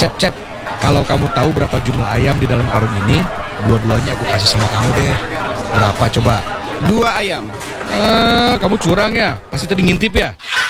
Cep, kalau kamu tahu berapa jumlah ayam di dalam karung ini, dua-duanya aku kasih sama kamu deh. Berapa coba? 2 ayam. Kamu curang ya? Pasti tadi ngintip ya?